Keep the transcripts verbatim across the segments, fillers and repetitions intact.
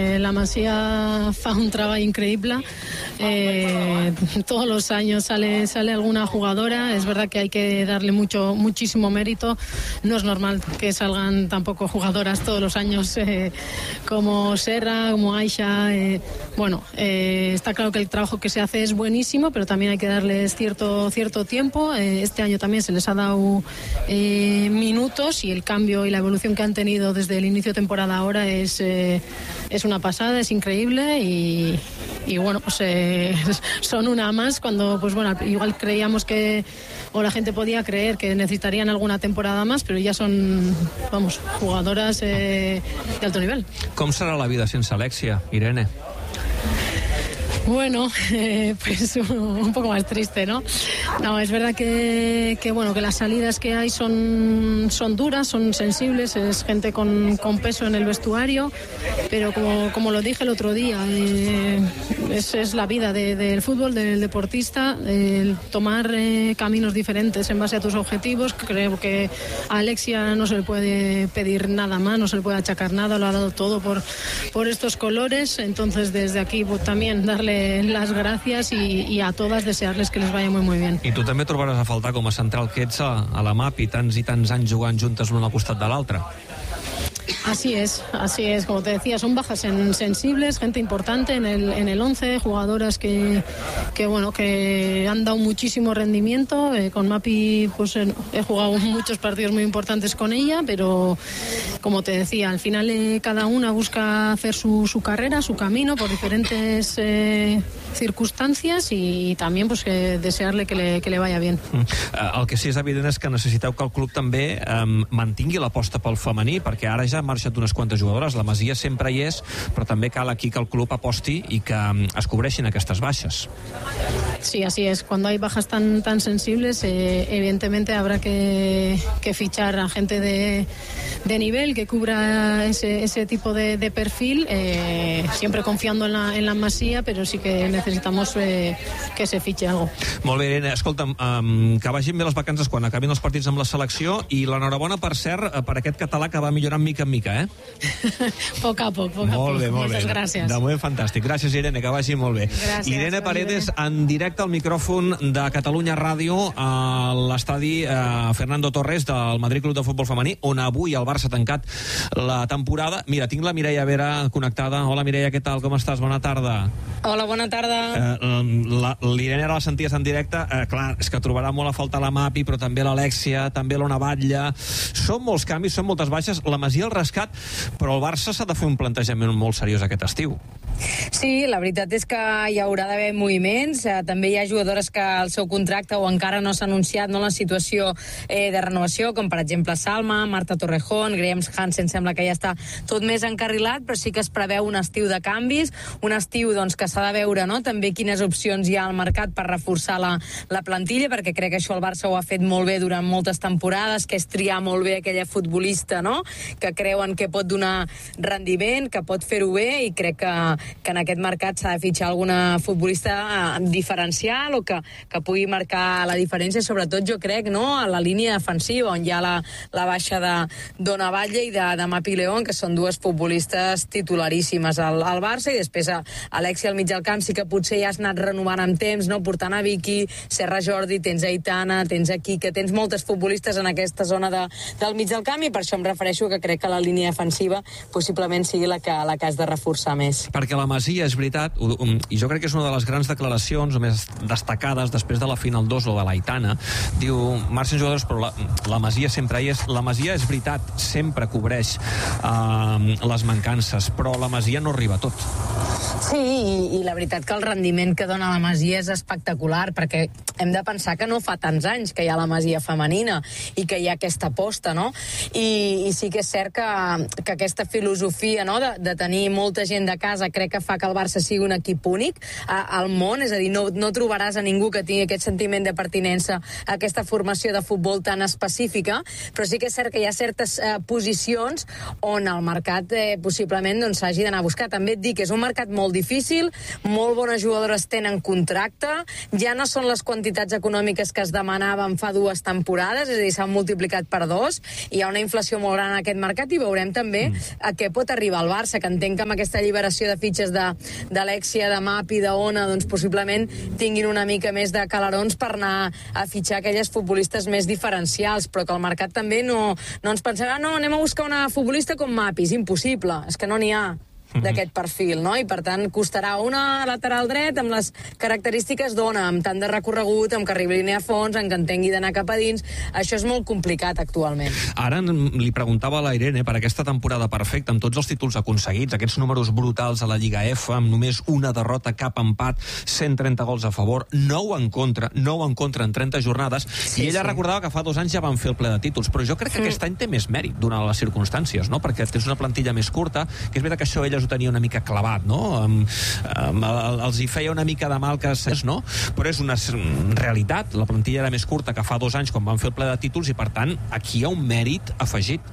La Masía fa un trabajo increíble. Eh, todos los años sale, sale alguna jugadora. Es verdad que hay que darle mucho, muchísimo mérito. No es normal que salgan tampoco jugadoras todos los años eh, como Serra, como Aisha. Eh, bueno, eh, está claro que el trabajo que se hace es buenísimo, pero también hay que darles cierto, cierto tiempo. Eh, este año también se les ha dado eh, minutos, y el cambio y la evolución que han tenido desde el inicio de temporada ahora es, eh, es una pasada, es increíble, y, y bueno, pues eh, son una más cuando, pues bueno, igual creíamos que, o la gente podía creer que necesitarían alguna temporada más, pero ya son, vamos, jugadoras eh, de alto nivel. Com serà la vida sense Alexia, Irene? Bueno, eh, pues un poco más triste, ¿no? No, es verdad que, que bueno, que las salidas que hay son, son duras, son sensibles, es gente con, con peso en el vestuario, pero como, como lo dije el otro día, eh, es, es la vida de, del fútbol, del deportista, el tomar eh, caminos diferentes en base a tus objetivos. Creo que a Alexia no se le puede pedir nada más, no se le puede achacar nada, lo ha dado todo por, por estos colores. Entonces desde aquí pues, también darle las gracias, y, y a todas desearles que les vaya muy muy bien. I tu també trobaràs a faltar, com a central que ets, a, a la MAPI, tants i tants anys jugant juntes l'un al costat de l'altre. Así es, así es, como te decía, son bajas en, sensibles, gente importante en el, en el once, jugadoras que, que bueno, que han dado muchísimo rendimiento. Eh, con Mapi pues eh, he jugado muchos partidos muy importantes con ella, pero como te decía, al final eh, cada una busca hacer su, su carrera, su camino por diferentes eh, circunstancias, i també pues, que desear-le que, le, que le vaya bien. Mm. El que sí és evident és que necessiteu que el club també um, mantingui l'aposta pel femení, perquè ara ja han marxat unes quantes jugadores, la Masia sempre hi és, però també cal aquí que el club aposti i que um, es cobreixin aquestes baixes. Sí, así es. Cuando hay bajas tan, tan sensibles, eh, evidentemente habrá que, que fichar a gente de, de nivel que cubra ese, ese tipo de, de perfil, eh, siempre confiando en la, en la Masía, pero sí que necesitamos eh, que se fiche algo. Molt bé, Irene, escolta'm, um, que vagin bé les vacances quan acabin els partits amb la selecció, i l'enhorabona, per cert, per aquest català que va millorant mica en mica, eh? Poc a poc, poc a molt poc. Bé, molt Moltes bé. gràcies. De moment fantàstic. Gràcies, Irene, que vagi molt bé. Gràcies. Irene Paredes, en directe al micròfon de Catalunya Ràdio a l'estadi eh, Fernando Torres del Madrid Club de Futbol Femení, on avui el Barça ha tancat la temporada. Mira, tinc la Mireia Vera connectada. Hola, Mireia, què tal? Com estàs? Bona tarda. Hola, bona tarda. Eh, L'Irene ara la senties en directe. Eh, clar, és que trobarà molt a faltar la Mapi, però també l'Alexia, també l'Ona Batlle. Són molts canvis, són moltes baixes. La Masia el rescat, però el Barça s'ha de fer un plantejament molt seriós aquest estiu. Sí, la veritat és que hi haurà d'haver moviments. Eh, també hi ha jugadores que el seu contracte o encara no s'ha anunciat, no, la situació eh, de renovació, com per exemple Salma, Marta Torrejón, Graham Hansen, sembla que ja està tot més encarrilat, però sí que es preveu un estiu de canvis, un estiu doncs, que s'ha de veure, no?, també quines opcions hi ha al mercat per reforçar la, la plantilla, perquè crec que això el Barça ho ha fet molt bé durant moltes temporades, que és triar molt bé aquella futbolista, no?, que creuen que pot donar rendiment, que pot fer-ho bé, i crec que, que en aquest mercat s'ha de fitxar alguna futbolista eh, diferencial o que, que pugui marcar la diferència, sobretot jo crec, no?, a la línia defensiva, on hi ha la, la baixa de Dona Batlle i de, de Mapi León, que són dues futbolistes titularíssimes al, al Barça, i després a Alexia al mig del camp sí que potser ja has anat renovant amb temps, no?, portant a Vicky, Serra Jordi, tens a Aitana, tens aquí, que tens moltes futbolistes en aquesta zona de, del mig del camp, i per això em refereixo que crec que la línia defensiva possiblement sigui la que, la que has de reforçar més. Perquè la Masia, és veritat, i jo crec que és una de les grans declaracions més destacades després de la final dos o de l'Aitana, diu, marxen jugadors, però la, la Masia sempre hi és. La Masia, és veritat, sempre cobreix eh, les mancances, però la Masia no arriba a tot. Sí, i, i la veritat que el rendiment que dona la Masia és espectacular, perquè hem de pensar que no fa tants anys que hi ha la Masia femenina i que hi ha aquesta aposta, no? I, i sí que és cert que, que aquesta filosofia, no?, de, de tenir molta gent de casa, crec que fa que el Barça sigui un equip únic a, al món, és a dir, no, no trobaràs a ningú que tingui aquest sentiment de pertinença a aquesta formació de futbol tan específica, però sí que és cert que hi ha certes eh, posicions on el mercat eh, possiblement doncs, s'hagi d'anar a buscar. També et dic que és un mercat molt difícil, molt bones jugadores tenen contracte, ja no són les quantitats econòmiques que es demanaven fa dues temporades, és a dir, s'han multiplicat per dos, hi ha una inflació molt gran en aquest mercat i veurem també a què pot arribar el Barça, que entenc que amb aquesta alliberació de fitxes d'Alexia, de, de Mapi, d'Ona, doncs possiblement tinguin una mica més de calarons per anar a fitxar aquelles futbolistes més diferencials, però que el mercat també no, no ens pensarà, no, anem a buscar una futbolista com Mapi, és impossible, és que no n'hi ha d'aquest perfil, no? I per tant costarà una lateral dret amb les característiques d'Ona, amb tant de recorregut, amb que arribi línia a fons, amb que entengui d'anar cap a dins. Això és molt complicat actualment. Ara li preguntava a la Irene per aquesta temporada perfecta, amb tots els títols aconseguits, aquests números brutals a la Lliga F, amb només una derrota, cap empat, cent trenta gols a favor, nou en contra, nou en contra en trenta jornades, sí, i ella sí. recordava que fa dos anys ja van fer el ple de títols, però jo crec que mm. aquest any té més mèrit, donant les circumstàncies, no? Perquè tens una plantilla més curta, que és veritat que això ella ho tenia una mica clavat, no? Um, um, els hi feia una mica de mal que és, no? Però és una realitat, la plantilla era més curta que fa dos anys quan van fer el ple de títols i per tant aquí hi ha un mèrit afegit.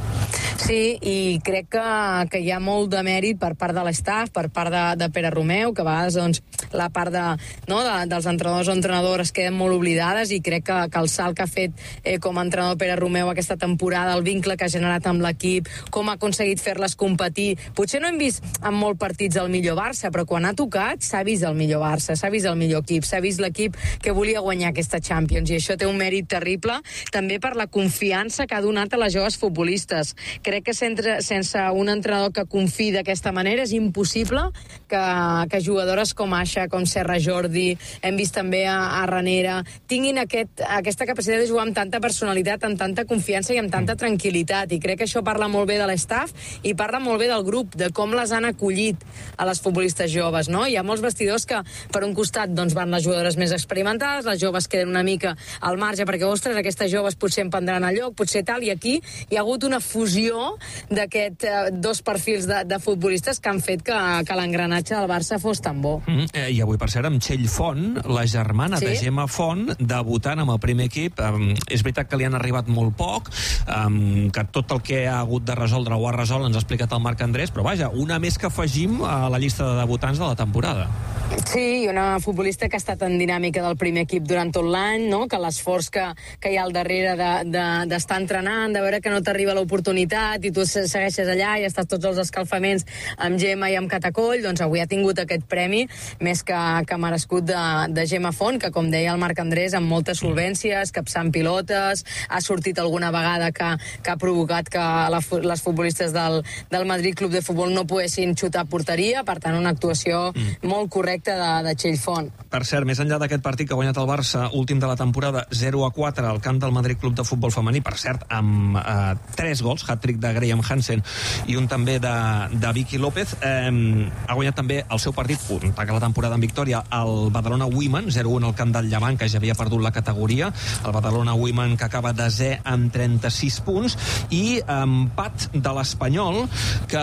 Sí, i crec que, que hi ha molt de mèrit per part de l'estaf, per part de, de Pere Romeu, que a vegades doncs, la part de, no, de, dels entrenadors o entrenadores queden molt oblidades, i crec que, que el salt que ha fet eh, com a entrenador Pere Romeu aquesta temporada, el vincle que ha generat amb l'equip, com ha aconseguit fer-les competir. Potser no hem vist en molts partits el millor Barça, però quan ha tocat s'ha vist el millor Barça, s'ha vist el millor equip, s'ha vist l'equip que volia guanyar aquesta Champions, i això té un mèrit terrible, també per la confiança que ha donat a les joves futbolistes. Crec que sense, sense un entrenador que confiï d'aquesta manera és impossible que, que jugadores com Aixa, com Serra Jordi, hem vist també a, a Ranera, tinguin aquest, aquesta capacitat de jugar amb tanta personalitat, amb tanta confiança i amb tanta tranquil·litat, i crec que això parla molt bé de l'estaf i parla molt bé del grup, de com les han acollit a les futbolistes joves, no? Hi ha molts vestidors que per un costat doncs, van les jugadores més experimentades, les joves queden una mica al marge perquè, ostres, aquestes joves potser em prendran el lloc, potser tal, i aquí hi ha hagut una fusió d'aquests eh, dos perfils de, de futbolistes que han fet que, que l'engranatge del Barça fos tan bo. Mm -hmm. eh, I avui, per cert, amb Txell Font, la germana sí? de Gemma Font, debutant amb el primer equip. Um, és veritat que li han arribat molt poc, um, que tot el que ha hagut de resoldre ho ha resolt, ens ha explicat el Marc Andrés, però vaja, una més que afegim a la llista de debutants de la temporada. Sí, i una futbolista que ha estat en dinàmica del primer equip durant tot l'any, no? Que l'esforç que, que hi ha al darrere d'estar de, de, entrenant, de veure que no t'arriba l'oportunitat i tu segueixes allà i estàs tots els escalfaments amb Gemma i amb Catacoll, doncs avui ha tingut aquest premi més que, que merescut de, de Gemma Font, que com deia el Marc Andrés, amb moltes solvències, capçant pilotes, ha sortit alguna vegada que, que ha provocat que la, les futbolistes del, del Madrid Club de Futbol no poguessin xutar a porteria, per tant una actuació mm. molt correcta de, de Txell Font. Per cert, més enllà d'aquest partit que ha guanyat el Barça, últim de la temporada, zero a quatre al camp del Madrid Club de Futbol femení, per cert, amb eh, tres gols, hat-trick de Graham Hansen i un també de, de Vicky López. Eh, ha guanyat també el seu partit, un tanca la temporada en victòria, el Badalona Women, zero a un al camp del Llevant, que ja havia perdut la categoria, el Badalona Women que acaba desè amb trenta-sis punts, i empat de l'Espanyol, que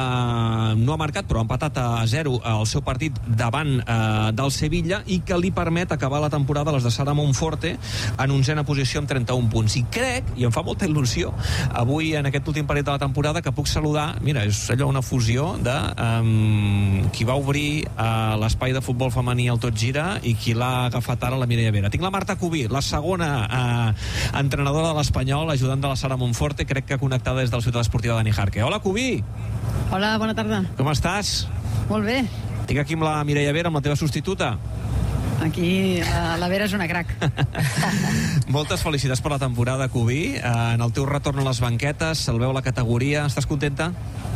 eh, no ha marcat, però ha empatat a zero el seu partit davant eh, del Sevilla, i que li permet acabar la temporada a les de Sara Monforte en onzena posició amb trenta-un punts. I crec, i em fa molta il·lusió, avui en aquest últim partit de la temporada, que puc saludar, mira, és allò una fusió de um, qui va obrir uh, l'espai de futbol femení al Tot Gira i qui l'ha agafat ara, la Mireia Vera. Tinc la Marta Cubí, la segona uh, entrenadora de l'Espanyol, ajudant de la Sara Monforte, crec que connectada des de la ciutat esportiva de Nijarque. Hola, Cubí! Hola, bona tarda. Com estàs? Molt bé. Tinc aquí amb la Mireia Vera, amb la teva substituta. Aquí la, la Vera és una crac. Moltes felicitats per la temporada, Cubí. En el teu retorn a les banquetes, salveu la categoria. Estàs contenta?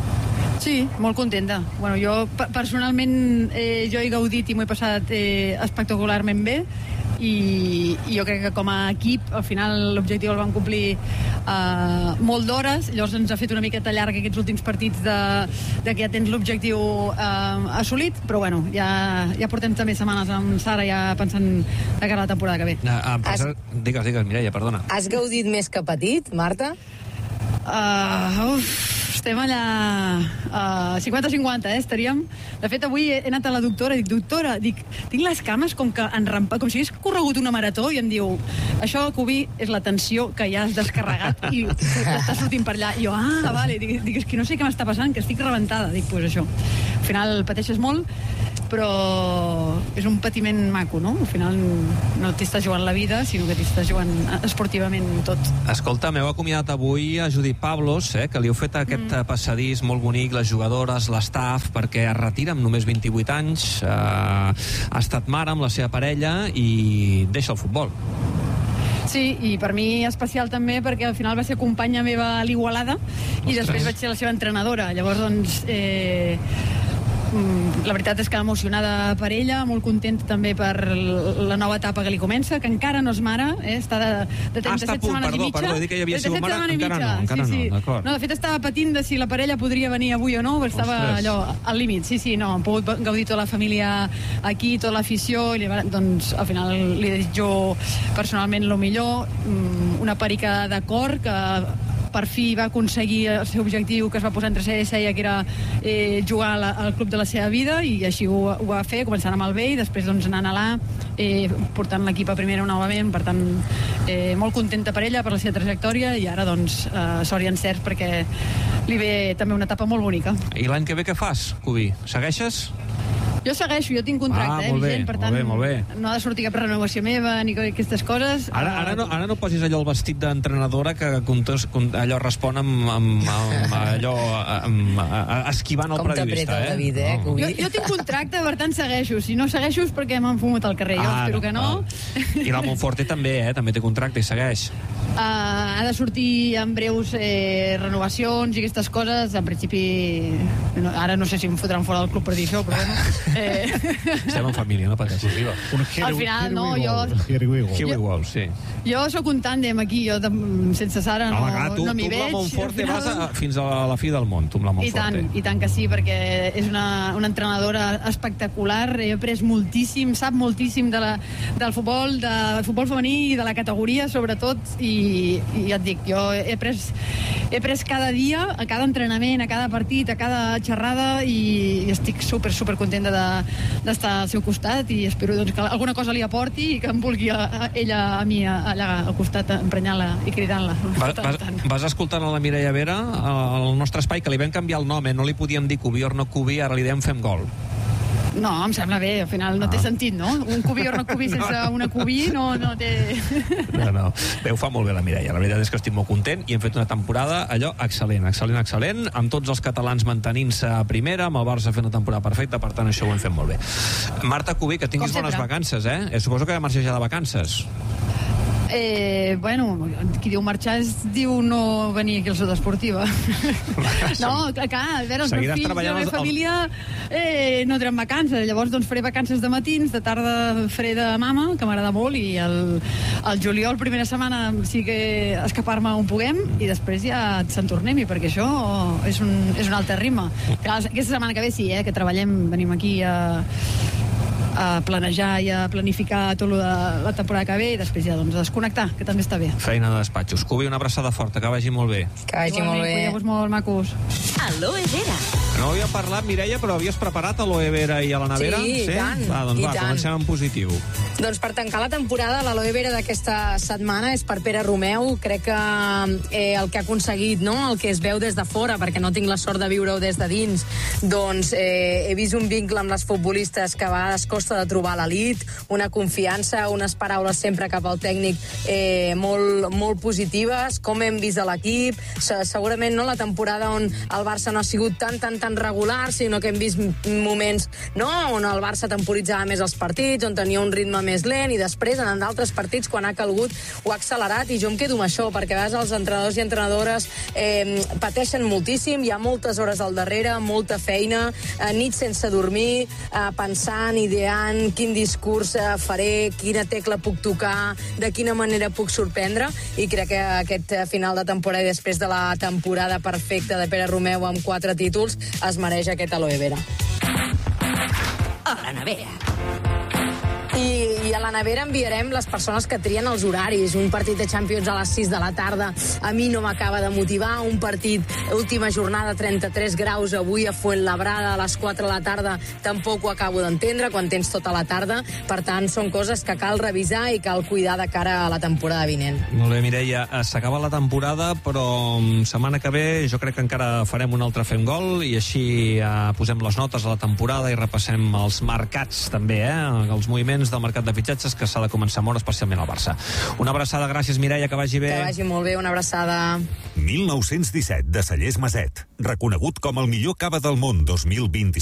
Sí, molt contenta. Bueno, jo personalment eh, jo he gaudit i m'ho he passat eh, espectacularment bé, i, i jo crec que com a equip al final l'objectiu el vam complir eh, molt d'hores. Llavors ens ha fet una miqueta llarga aquests últims partits de, de que ja tens l'objectiu eh, assolit, però bueno, ja, ja portem també setmanes amb Sara ja pensant de cara a la temporada que ve. Ah, ah, Has... Digues, digues, Mireia, perdona. Has gaudit més que petit, Marta? Uh, uf, estem allà uh, cinquanta cinquanta, eh, estaríem. De fet, avui he anat a la doctora i dic, doctora, dic, tinc les cames com que enrampa, com si hagués corregut una marató, i em diu, això, Cubí, és la tensió que ja has descarregat i t'està sortint per allà. I jo, ah, vale, dic, dic, és que no sé què m'està passant, que estic rebentada. Dic, pues això, al final pateixes molt. però és un patiment maco, no? Al final no t'hi estàs jugant la vida, sinó que t'hi estàs jugant esportivament tot. Escolta, m'heu acomiadat avui a Judit Pablos, eh, que li heu fet aquest mm. passadís molt bonic, les jugadores, l'estaf, perquè es retira amb només vint-i-vuit anys, eh, ha estat mare amb la seva parella i deixa el futbol. Sí, i per mi especial també perquè al final va ser companya meva a l'Igualada i després vaig ser la seva entrenadora. Llavors, doncs, eh, la veritat és que emocionada per ella, molt contenta també per la nova etapa que li comença, que encara no és mare, eh? Està de, de trenta-set ah, setmanes perdó, i mitja. Perdó, he dit que ja havia sigut mare, encara no, encara sí, sí. no, d'acord. No, de fet estava patint de si la parella podria venir avui o no, estava Ostres. allò al límit. Sí, sí, no, hem pogut gaudir tota la família aquí, tota l'afició, i doncs al final li desitjo personalment el millor, una perica de cor que per fi va aconseguir el seu objectiu que es va posar entre C S I, que era eh, jugar la, al club de la seva vida, i així ho, ho va fer, començant amb el B i després doncs, anant a l'A, eh, portant l'equip a primera novament. Per tant, eh, molt contenta per ella, per la seva trajectòria, i ara doncs eh, sort i encert perquè li ve també una etapa molt bonica. I l'any que ve què fas, Cubi? Segueixes? Jo segueixo, jo tinc contracte, ah, eh, vigent, per tant, molt bé, molt bé. no ha de sortir cap renovació meva ni aquestes coses. Ara, ara, no, ara no posis allò el vestit d'entrenadora que comptes, allò respon amb, amb, amb allò amb, esquivant el periodista, eh? David, eh? No. Jo, jo tinc contracte, per tant segueixo. Si no segueixo és perquè m'han fumat al carrer. Jo ah, espero que no. no. I la Montforte també, eh? També té contracte i segueix. Uh, ha de sortir en breus eh, renovacions i aquestes coses. En principi, no, ara no sé si em fotran fora del club per dir això, però bueno. Eh... Estem en família, no pateixis. Al final, no, jo... Here we go, sí. Jo sóc un tàndem aquí, jo sense Sara no, no, tu, no m'hi veig. Tu amb la Montforte final... vas a, fins a la fi del món, tu amb la Montforte. I tant, i tant que sí, perquè és una, una entrenadora espectacular, he après moltíssim, sap moltíssim de la, del futbol, del futbol femení i de la categoria, sobretot, i, i ja et dic, jo he après, he après cada dia, a cada entrenament, a cada partit, a cada xerrada, i, i estic super, super contenta d'estar de, al seu costat, i espero doncs, que alguna cosa li aporti i que em vulgui a, a ella a mi a, allà al costat emprenyant-la i cridant-la. Va, vas, vas escoltant a la Mireia Vera al nostre espai, que li vam canviar el nom, eh? No li podíem dir Cubi o no Cubi, ara li dèiem Fem Gol. No, em sembla bé, al final no ah. té sentit, no? Un Cubi o no Cubi sense una Cubi no, no té... No, no, bé, ho fa molt bé la Mireia, la veritat és que estic molt content i hem fet una temporada allò excel·lent, excel·lent, excel·lent, amb tots els catalans mantenint-se a primera, amb el Barça fent una temporada perfecta, per tant això ho hem fet molt bé. Marta Cubi, que tinguis bones vacances, eh? eh? Suposo que marxes ja de vacances. Eh, bueno, qui diu marxar es diu no venir aquí al Ciutat Esportiva. No, clar, a veure, els meus fills, la meva família eh, no tenen vacances, llavors doncs faré vacances de matins, de tarda faré de mama, que m'agrada molt, i el, el juliol, primera setmana, sí que escapar-me on puguem, i després ja se'n tornem-hi, perquè això és un, és un altre ritme. Clar, aquesta setmana que ve sí, eh, que treballem, venim aquí a a planejar i a planificar tot de la temporada que ve, i després ja doncs a desconnectar, que també està bé. Feina de despatxos. Cubi, una abraçada forta, que vagi molt bé. Que vagi molt bé. Cuideu-vos molt, macos. Aloe Vera. No havia parlat, Mireia, però havies preparat aloe vera i a la nevera? Sí, sí? i tant. Va, doncs i va, tant. comencem en positiu. Doncs per tancar la temporada, l'aloe vera d'aquesta setmana és per Pere Romeu. Crec que eh, el que ha aconseguit, no? El que es veu des de fora, perquè no tinc la sort de viure-ho des de dins, doncs eh, he vist un vincle amb les futbolistes que a vegades costa de trobar a l'elit, una confiança, unes paraules sempre cap al tècnic eh, molt, molt positives, com hem vist a l'equip. Segurament no la temporada on el Barça no ha sigut tan, tan, tan regular, sinó que hem vist moments, no?, on el Barça temporitzava més els partits, on tenia un ritme més lent, i després en d'altres partits, quan ha calgut, ho ha accelerat, i jo em quedo amb això, perquè a vegades els entrenadors i entrenadores eh, pateixen moltíssim, hi ha moltes hores al darrere, molta feina, eh, nit sense dormir, eh, pensant, ideant quin discurs eh, faré, quina tecla puc tocar, de quina manera puc sorprendre, i crec que aquest final de temporada i després de la temporada perfecta de Pere Romeu amb quatre títols es mereix aquest aloe vera. A la nevera. I, i a la nevera enviarem les persones que trien els horaris. Un partit de Champions a les sis de la tarda a mi no m'acaba de motivar. Un partit, última jornada, trenta-tres graus avui a Fuenlabrada a les quatre de la tarda, tampoc ho acabo d'entendre quan tens tota la tarda. Per tant, són coses que cal revisar i cal cuidar de cara a la temporada vinent. Molt bé, Mireia, s'acaba la temporada, però setmana que ve jo crec que encara farem un altre Fem Gol i així eh, posem les notes a la temporada i repassem els mercats també, eh? Els moviments del mercat de fitxatges que s'ha de començar molt, especialment al Barça. Una abraçada, gràcies, Mireia, que vagi bé. Que vagi molt bé, una abraçada. mil nou-cents disset, de Cellers Maset, reconegut com el millor cava del món dos mil vint